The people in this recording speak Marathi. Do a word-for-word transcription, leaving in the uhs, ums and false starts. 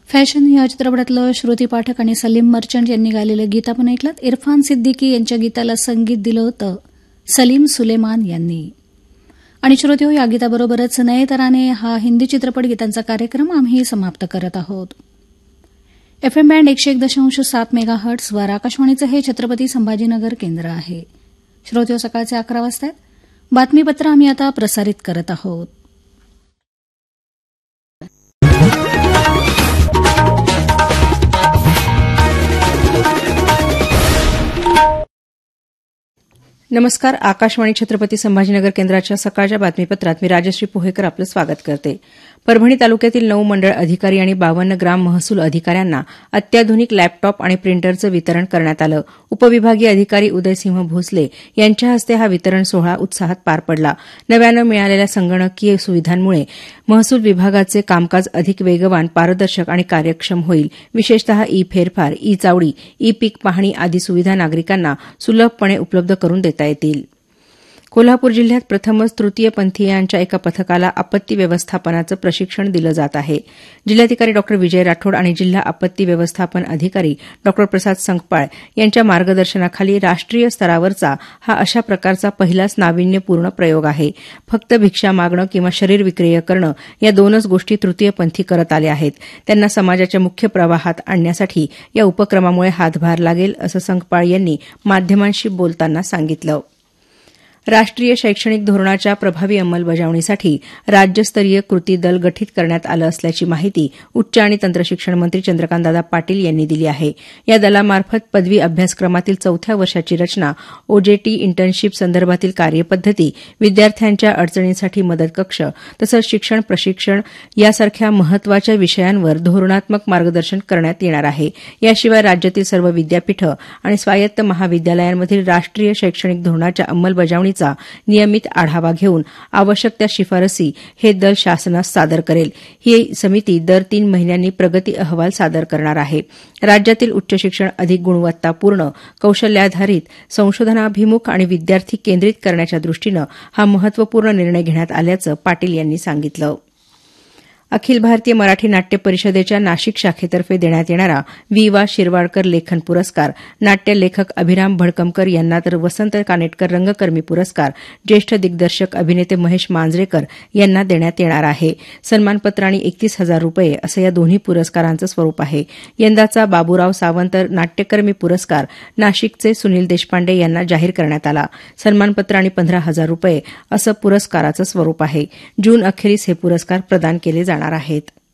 फॅशन या चित्रपटातलं श्रुती पाठक आणि सलीम मर्चंट यांनी गायलेलं गीत आपण ऐकलं. इरफान सिद्दीकी यांच्या गीताला संगीत दिलं होतं सलीम सुलेमान यांनी. आणि श्रोत्यो, या गीताबरोबरच नयनताराने हा हिंदी चित्रपट गीतांचा कार्यक्रम आम्ही समाप्त करत आहोत. एफएम बँड एकशे एक दशांश सात मेगा हर्ट्सवर आकाशवाणीचं हे छत्रपती संभाजीनगर केंद्र आहे. श्रोत्यो, सकाळचे अकरा वाजता बातमीपत्र आम्ही आता प्रसारित करत आहोत. नमस्कार. आकाशवाणी छत्रपती संभाजीनगर केंद्राच्या सकाळच्या बातमीपत्रात मी राजश्री पोहेकर आपलं स्वागत करते. परभणी तालुक्यातील नऊ मंडळ अधिकारी आणि बावन्न ग्राम महसूल अधिकाऱ्यांना अत्याधुनिक लॅपटॉप आणि प्रिंटरचं वितरण करण्यात आलं. उपविभागीय अधिकारी उदयसिंह भोसले यांच्या हस्ते हा वितरण सोहळा उत्साहात पार पडला. नव्यानं मिळालेल्या संगणकीय सुविधांमुळे महसूल विभागाचे कामकाज अधिक वेगवान, पारदर्शक आणि कार्यक्षम होईल. विशेषतः ई फेरफार, ई चावडी, ई पीक पाहणी आदी सुविधा नागरिकांना सुलभपणे उपलब्ध करून देता येतील. कोल्हापूर जिल्ह्यात प्रथमच तृतीयपंथीयांच्या एका पथकाला आपत्ती व्यवस्थापनाचं प्रशिक्षण दिलं जात आहे. जिल्हाधिकारी डॉ विजय राठोड आणि जिल्हा आपत्ती व्यवस्थापन अधिकारी डॉ प्रसाद संकपाळ यांच्या मार्गदर्शनाखाली राष्ट्रीय स्तरावरचा हा अशा प्रकारचा पहिलाच नाविन्यपूर्ण प्रयोग आहे. फक्त भिक्षा मागणं किंवा शरीर विक्रिय करणं या दोनच गोष्टी तृतीयपंथी करत आले आहेत. त्यांना समाजाच्या मुख्य प्रवाहात आणण्यासाठी या उपक्रमामुळे हातभार लागेल, असं संकपाळ यांनी माध्यमांशी बोलताना सांगितलं. राष्ट्रीय शैक्षणिक धोरणाच्या प्रभावी अंमलबजावणीसाठी राज्यस्तरीय कृती दल गठीत करण्यात आलं असल्याची माहिती उच्च आणि तंत्रशिक्षण मंत्री चंद्रकांतदादा पाटील यांनी दिली आहे. या दलामार्फत पदवी अभ्यासक्रमातील चौथ्या वर्षाची रचना, ओजेटी, इंटर्नशिप संदर्भातील कार्यपद्धती, विद्यार्थ्यांच्या अडचणींसाठी मदत कक्ष तसंच शिक्षण प्रशिक्षण यासारख्या महत्वाच्या विषयांवर धोरणात्मक मार्गदर्शन करण्यात येणार आहे. याशिवाय राज्यातील सर्व विद्यापीठं आणि स्वायत्त महाविद्यालयांमधील राष्ट्रीय शैक्षणिक धोरणाच्या अंमलबजावणी नियमित आढावा घेऊन आवश्यक त्या शिफारसी हे दल शासनास सादर करेल. ही समिती दर तीन महिन्यांनी प्रगती अहवाल सादर करणार आहे. राज्यातील उच्च शिक्षण अधिक गुणवत्तापूर्ण, कौशल्याधारित, संशोधनाभिमुख आणि विद्यार्थी केंद्रित करण्याच्या दृष्टीनं हा महत्वपूर्ण निर्णय घेण्यात आल्याचं पाटील यांनी सांगितलं. अखिल भारतीय मराठी नाट्य परिषदेच्या नाशिक शाखेतर्फे देण्यात येणारा वि वा शिरवाडकर लेखन पुरस्कार नाट्य लेखक अभिराम भडकमकर यांना तर वसंत कानेटकर रंगकर्मी पुरस्कार ज्येष्ठ दिग्दर्शक अभिनेते महेश मांजरेकर यांना देण्यात येणार आहे. सन्मानपत्र आणि एकतीस हजार रुपये असं या दोन्ही पुरस्कारांचं स्वरूप आहे. यंदाचा बाबूराव सावंत नाट्यकर्मी पुरस्कार नाशिकचे सुनील देशपांडे यांना जाहीर करण्यात आला. सन्मानपत्र आणि पंधरा हजार रुपये असं पुरस्काराचं स्वरूप आहे. जून अखेरीस हे पुरस्कार प्रदान केले जाणार आहेत.